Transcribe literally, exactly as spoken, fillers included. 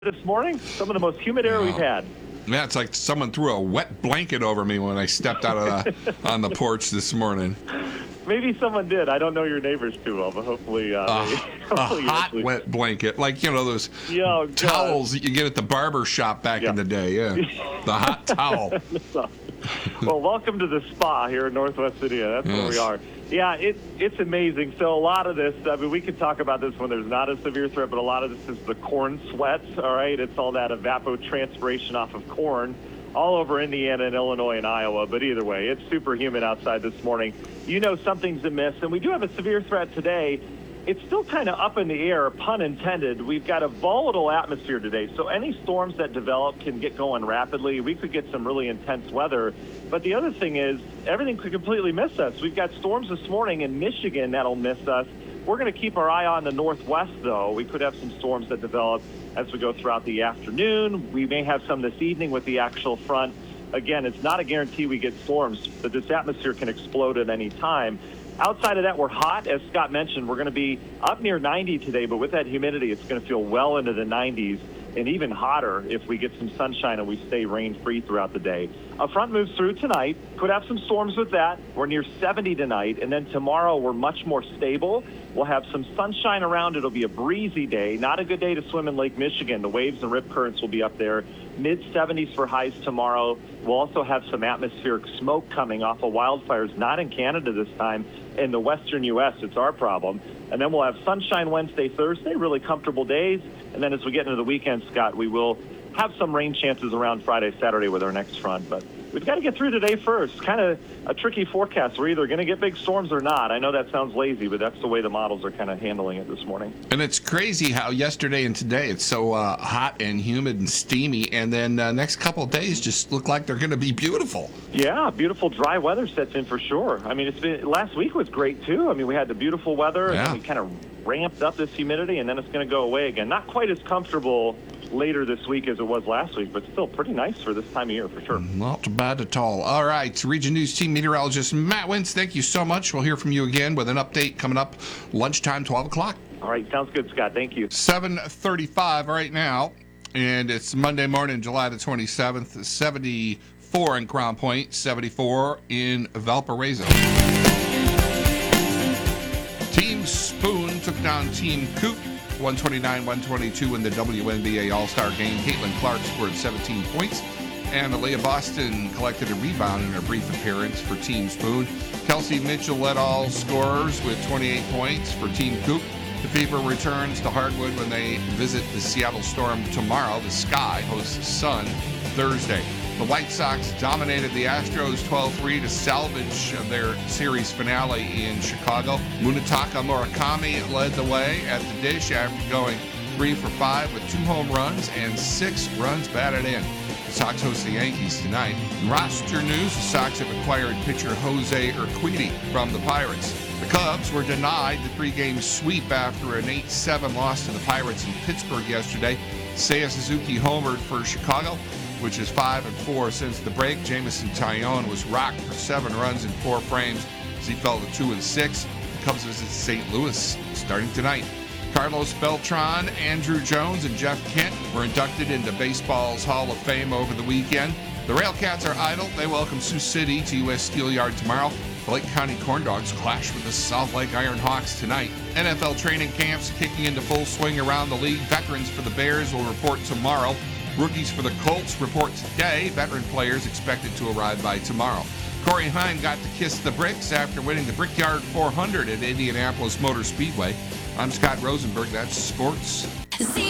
This morning, some of the most humid air Oh. we've had. Yeah, it's like someone threw a wet blanket over me when I stepped out of the, on the porch this morning. Maybe someone did. I don't know your neighbors too well, but hopefully, uh, Uh, maybe, a hopefully hot actually- wet blanket, like you know those Yeah, oh, God. towels that you get at the barber shop back Yeah. in the day. Yeah, the hot towel. Well, welcome to the spa here in Northwest Virginia. That's where we Yes. are. Yeah, it, it's amazing. So a lot of this, I mean, we could talk about this when there's not a severe threat, but a lot of this is the corn sweat, all right? It's all that evapotranspiration off of corn all over Indiana and Illinois and Iowa. But either way, it's super humid outside this morning. You know something's amiss, and we do have a severe threat today. It's still kind of up in the air, pun intended. We've got a volatile atmosphere today, so any storms that develop can get going rapidly. We could get some really intense weather. But the other thing is, everything could completely miss us. We've got storms this morning in Michigan that'll miss us. We're going to keep our eye on the northwest, though. We could have some storms that develop as we go throughout the afternoon. We may have some this evening with the actual front. Again, it's not a guarantee we get storms, but this atmosphere can explode at any time. Outside of that, we're hot. As Scott mentioned, we're going to be up near ninety today, but with that humidity, it's going to feel well into the nineties and even hotter if we get some sunshine and we stay rain-free throughout the day. A front moves through tonight. Could have some storms with that. We're near seventy tonight, and then tomorrow we're much more stable. We'll have some sunshine around. It'll be a breezy day. Not a good day to swim in Lake Michigan. The waves and rip currents will be up there. mid seventies for highs tomorrow. We'll also have some atmospheric smoke coming off of wildfires, not in Canada this time, in the western U S. It's our problem. And then we'll have sunshine Wednesday, Thursday, really comfortable days. And then as we get into the weekend, Scott, we will have some rain chances around Friday, Saturday with our next front. But we've got to get through today first. Kind of a tricky forecast. We're either going to get big storms or not. I know that sounds lazy, but that's the way the models are kind of handling it this morning. And it's crazy how yesterday and today it's so uh, hot and humid and steamy, and then uh, next couple of days just look like they're going to be beautiful. Yeah, beautiful dry weather sets in for sure. I mean, it's been last week was great too. I mean, we had the beautiful weather, Yeah. and we kind of ramped up this humidity, and then it's going to go away again. Not quite as comfortable later this week as it was last week, but still pretty nice for this time of year for sure. Not bad at all. All right, Region News Team Meteorologist Matt Wentz, thank you so much. We'll hear from you again with an update coming up lunchtime, twelve o'clock. All right, sounds good, Scott. Thank you. seven thirty-five right now, and it's Monday morning, July the twenty-seventh, seventy-four in Crown Point, seventy-four in Valparaiso. Team Spoon took down Team Coop, one twenty-nine one twenty-two in the W N B A All-Star Game. Caitlin Clark scored seventeen points, and Aaliyah Boston collected a rebound in her brief appearance for Team Spoon. Kelsey Mitchell led all scorers with twenty-eight points for Team Coop. The Fever returns to Hardwood when they visit the Seattle Storm tomorrow. The Sky hosts the Sun Thursday. The White Sox dominated the Astros twelve three to salvage their series finale in Chicago. Munetaka Murakami led the way at the dish after going three for five with two home runs and six runs batted in. The Sox host the Yankees tonight. In roster news, the Sox have acquired pitcher Jose Urquidy from the Pirates. The Cubs were denied the three-game sweep after an eight seven loss to the Pirates in Pittsburgh yesterday. Seiya Suzuki homered for Chicago, which is five and four since the break. Jameson Taillon was rocked for seven runs in four frames as he fell to two and six. The Cubs visit Saint Louis starting tonight. Carlos Beltran, Andrew Jones, and Jeff Kent were inducted into baseball's Hall of Fame over the weekend. The Railcats are idle. They welcome Sioux City to U S Steel Yard tomorrow. The Lake County Corn Dogs clash with the South Lake Iron Hawks tonight. N F L training camps kicking into full swing around the league. Veterans for the Bears will report tomorrow. Rookies for the Colts report today. Veteran players expected to arrive by tomorrow. Corey Heim got to kiss the bricks after winning the Brickyard four hundred at Indianapolis Motor Speedway. I'm Scott Rosenberg. That's sports. See